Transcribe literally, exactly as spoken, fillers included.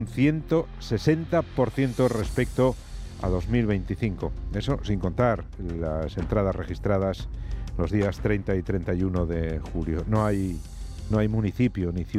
ciento sesenta por ciento respecto a dos mil veinticinco. Eso sin contar las entradas registradas los días treinta y treinta y uno de julio. No hay, no hay municipio ni ciudad